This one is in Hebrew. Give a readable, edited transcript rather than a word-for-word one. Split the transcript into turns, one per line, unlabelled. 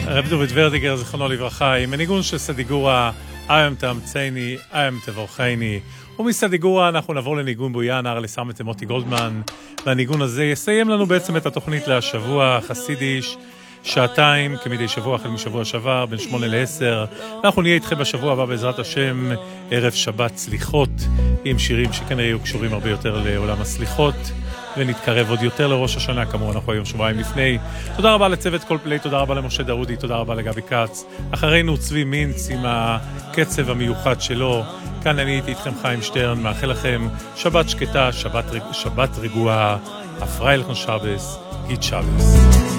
רב דוד ורדיגר, זכרונו לברכה, עם הניגון של סדיגורה, איים תאמצני, איים תבורכני. ומסדיגורה אנחנו נעבור לניגון בויאנר, לסמת מוטי גולדמן, והניגון הזה יסיים לנו בעצם את התוכנית להשבוע, חסידיש, שעתיים, כמדי שבוע, החל משבוע שעבר, בין 8 ל-10. אנחנו נהיה איתכם בשבוע הבא בעזרת השם, ערב שבת סליחות, עם שירים שכנראה יהיו קשורים הרבה יותר לעולם הסליחות, ונתקרב עוד יותר לראש השנה, כמובן אנחנו היום שבועיים לפני. תודה רבה לצוות כל פלי, תודה רבה למשה דרודי, תודה רבה לגבי קץ. אחרינו צבי מינץ עם הקצב המיוחד שלו. כאן אני הייתי איתכם חיים שטרן, מאחל לכם שבת שקטה, שבת רגועה, הפרייל שבס, גיד שבס.